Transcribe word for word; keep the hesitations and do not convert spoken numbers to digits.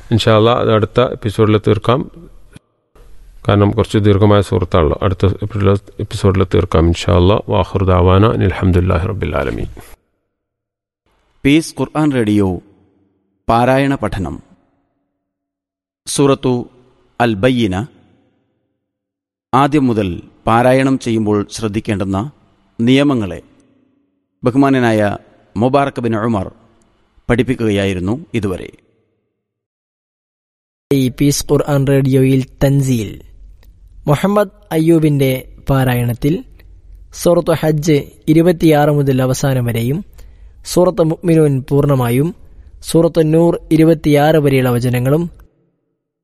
ഇൻഷാ അല്ലാഹ് അത് അടുത്ത എപ്പിസോഡിൽ തീർക്കാം. കാരണം കുറച്ച് ദീർഘമായ സൂറത്താണല്ലോ. അടുത്ത എപ്പിസോഡിൽ തീർക്കാം ഇൻഷാ അല്ലാഹ്. വാഖിറു ദഅവാന അനിൽ ഹംദുലില്ലാഹി റബ്ബിൽ ആലമീൻ. പീസ് ഖുർആൻ റേഡിയോ പാരായണ പഠനം. സൂറത്തു അൽ ബയ്യിന ആദ്യം മുതൽ പാരായണം ചെയ്യുമ്പോൾ ശ്രദ്ധിക്കേണ്ടുന്ന നിയമങ്ങളെ ബഹുമാനനായ മുബാറക് ബിൻ ഉമർ പഠിപ്പിക്കുകയായിരുന്നു ഇതുവരെ. ഈ പീസ് ഖുർആൻ റേഡിയോയിൽ തൻസീൽ മുഹമ്മദ് അയ്യൂബിന്റെ പാരായണത്തിൽ സൂറത്ത് ഹജ്ജ് ഇരുപത്തിയാറ് മുതൽ അവസാനം വരെയും സൂറത്ത് മുഅ്മിനൂൻ പൂർണ്ണമായും സൂറത്ത് നൂർ ഇരുപത്തിയാറ് വരെയുള്ള വചനങ്ങളും